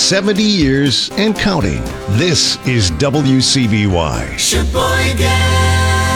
70 years and counting. This is WCBY. Sheboygan.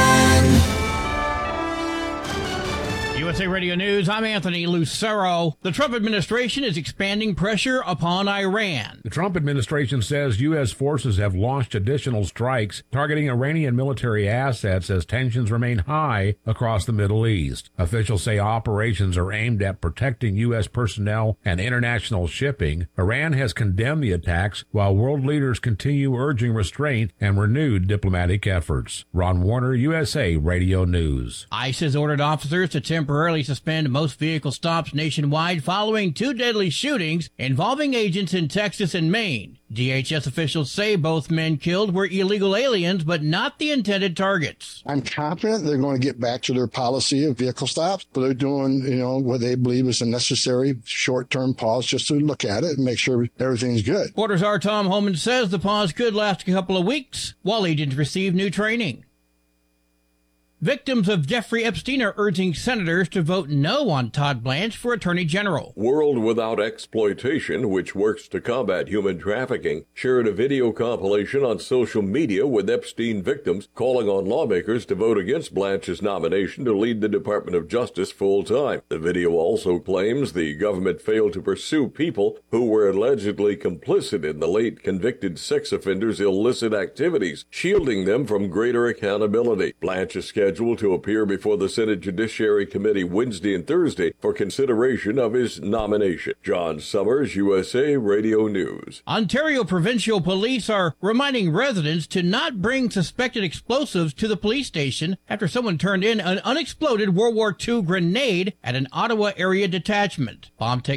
USA Radio News, I'm Anthony Lucero. The Trump administration is expanding pressure upon Iran. The Trump administration says U.S. forces have launched additional strikes targeting Iranian military assets as tensions remain high across the Middle East. Officials say operations are aimed at protecting U.S. personnel and international shipping. Iran has condemned the attacks, while world leaders continue urging restraint and renewed diplomatic efforts. Ron Warner, USA Radio News. ICE has ordered officers to temporarily suspend most vehicle stops nationwide following 2 deadly shootings involving agents in Texas and Maine. DHS officials say both men killed were illegal aliens, but not the intended targets. I'm confident they're going to get back to their policy of vehicle stops, but they're doing, what they believe is a necessary short-term pause just to look at it and make sure everything's good. Reporters R. Tom Holman says the pause could last a couple of weeks while agents receive new training. Victims of Jeffrey Epstein are urging senators to vote no on Todd Blanche for Attorney General. World Without Exploitation, which works to combat human trafficking, shared a video compilation on social media with Epstein victims calling on lawmakers to vote against Blanche's nomination to lead the Department of Justice full-time. The video also claims the government failed to pursue people who were allegedly complicit in the late convicted sex offenders' illicit activities, shielding them from greater accountability. Blanche is scheduled to appear before the Senate Judiciary Committee Wednesday and Thursday for consideration of his nomination. John Summers, USA Radio News. Ontario Provincial Police are reminding residents to not bring suspected explosives to the police station after someone turned in an unexploded World War II grenade at an Ottawa area detachment. Bomb